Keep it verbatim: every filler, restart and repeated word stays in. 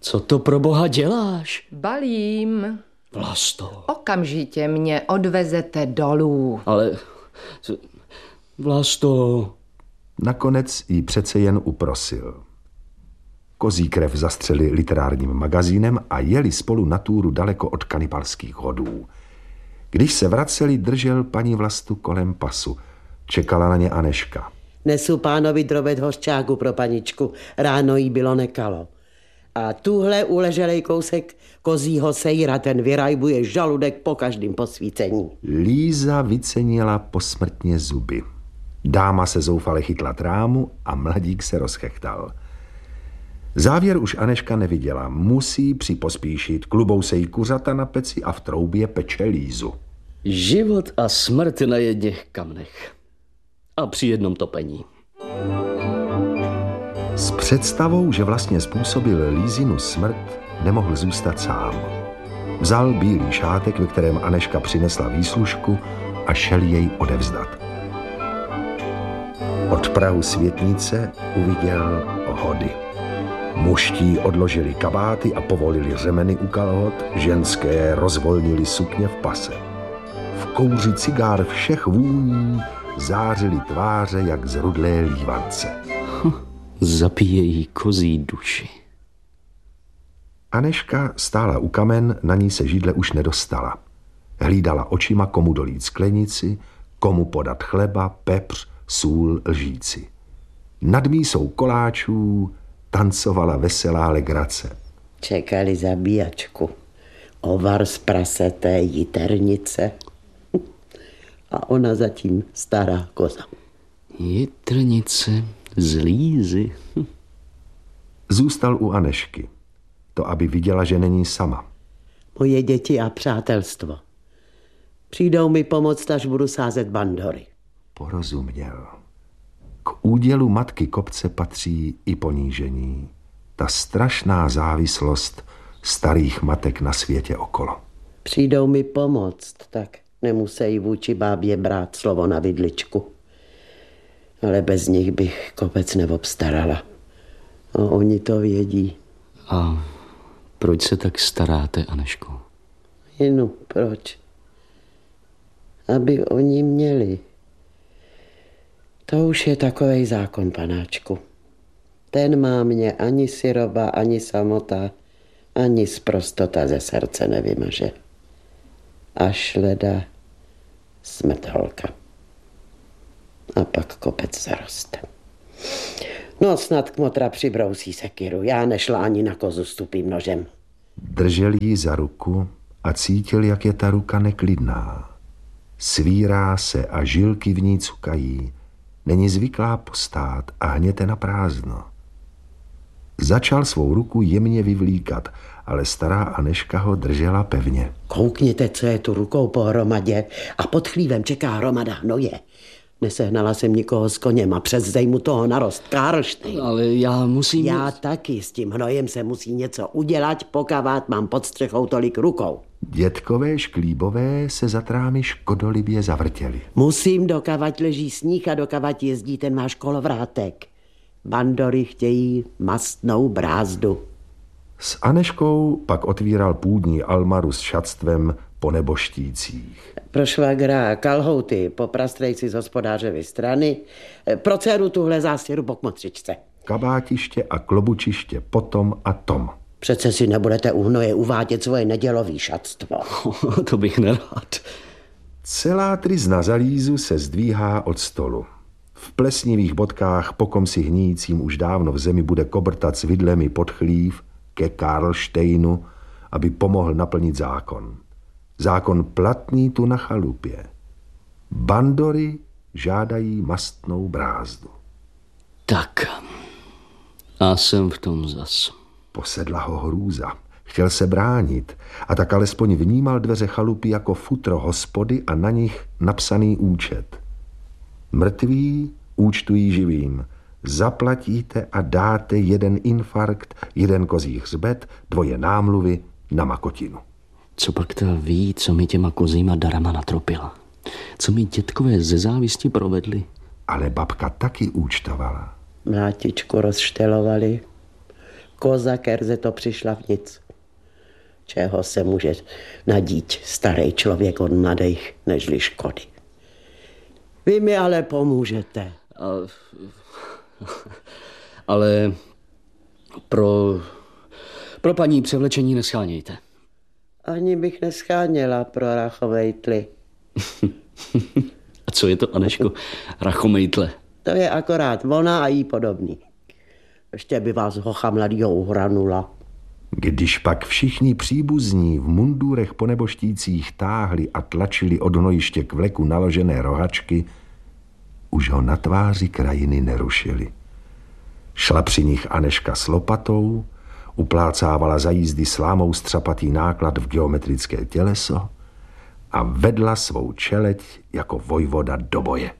Co to pro boha děláš? Balím. Vlasto. Okamžitě mě odvezete dolů. Ale... Vlasto... Nakonec jí přece jen uprosil. Kozí krev zastřeli literárním magazínem a jeli spolu na túru daleko od kanibalských hodů. Když se vraceli, držel paní Vlastu kolem pasu. Čekala na ně Anežka. Nesu pánovi drobet hořčáku pro paničku. Ráno jí bylo nekalo. A tuhle uleželej kousek kozího sejra, ten vyrajbuje žaludek po každém posvícení. Líza vycenila posmrtně zuby. Dáma se zoufale chytla trámu a mladík se rozchechtal. Závěr už Anežka neviděla. Musí připospíšit. Klubou se jí kuřata na peci a v troubě peče Lízu. Život a smrt na jedněch kamnech. A při jednom topení. S představou, že vlastně způsobil Lízinu smrt, nemohl zůstat sám. Vzal bílý šátek, ve kterém Anežka přinesla výslužku a šel jej odevzdat. Od prahu světnice uviděl hody. Muští odložili kabáty a povolili řemeny u kalhot, ženské rozvolnili sukně v pase. V kouři cigár všech vůní zářily tváře jak zrudlé lívance. Hm, zapíjejí kozí duši. Anežka stála u kamen, na ní se židle už nedostala. Hlídala očima, komu dolít sklenici, komu podat chleba, pepř, sůl, lžíci. Nad mísou koláčů tancovala veselá legrace. Čekali zabíjačku. Ovar z praseté jitrnice. A ona zatím stará koza. Jitrnice z Lízy. Zůstal u Anežky. To, aby viděla, že není sama. Moje děti a přátelstvo. Přijdou mi pomoct, až budu sázet bandory. Porozuměl. K údělu matky kopce patří i ponížení. Ta strašná závislost starých matek na světě okolo. Přijdou mi pomoct, tak nemusí vůči bábě brát slovo na vidličku. Ale bez nich bych kopec neobstarala. A oni to vědí. A proč se tak staráte, Anežko? Jinu, proč? Aby oni měli. To už je takovej zákon, panáčku. Ten má mě ani syroba, ani samota, ani sprostota ze srdce nevymaže. Až leda smrtelka. A pak kopec zaroste. No snad kmotra přibrousí sekiru. Já nešla ani na kozu s tupým nožem. Držel jí za ruku a cítil, jak je ta ruka neklidná. Svírá se a žilky v ní cukají. Není zvyklá postát a hněte na prázdno. Začal svou ruku jemně vyvlíkat, ale stará Anežka ho držela pevně. Koukněte, co je tu rukou pohromadě a pod chlívem čeká hromada hnoje. Nesehnala jsem nikoho s koněm a přes zejmu toho narost Karlštejn. Ale já musím... Já taky, s tím hnojem se musí něco udělat, pokavát mám pod střechou tolik rukou. Dětkové šklíbové se za trámy škodolibě zavrtěli. Musím, dokavať leží sníh a dokavať jezdí ten váš kolovrátek. Bandory chtějí mastnou brázdu. S Anežkou pak otvíral půdní almaru s šatstvem po neboštících. Pro švagra kalhouty, po prastrejci z hospodářevy strany, pro dceru tuhle zástěru po kmotřičce. Kabátiště a klobučiště potom a tom. Přece si nebudete u hnoje uvádět svoje nedělový šatstvo. To bych nerád. Celá tryzna za Lízu se zdvíhá od stolu. V plesnivých bodkách po komsi hníjícím už dávno v zemi bude kobrtat s vidlemi pod chlív ke Karlštejnu, aby pomohl naplnit zákon. Zákon platný tu na chalupě. Bandory žádají mastnou brázdu. Tak, a jsem v tom zas. Posedla ho hrůza. Chtěl se bránit a tak alespoň vnímal dveře chalupy jako futro hospody a na nich napsaný účet. Mrtví účtují živým. Zaplatíte a dáte jeden infarkt, jeden kozí hřbet, dvoje námluvy na makotinu. Co pak ta ví, co mi těma kozíma darama natropila? Co mi dětkové ze závisti provedli? Ale babka taky účtovala. Mlátičku rozštelovali, Koza kerze to přišla v nic. Čeho se může nadít starý člověk od mladých, nežli škody. Vy mi ale pomůžete. A, ale pro, pro paní převlečení neschánějte. Ani bych nescháněla pro rachomejtly. A co je to, Aneško, rachomejtle? To je akorát ona a jí podobný. Ještě by vás hocha mladýho uhranula. Když pak všichni příbuzní v mundurech poneboštících táhli a tlačili od hnojiště k vleku naložené rohačky, už ho na tváři krajiny nerušili. Šla při nich Aneška s lopatou, uplácávala za jízdy slámou střapatý náklad v geometrické těleso a vedla svou čeleť jako vojvoda do boje.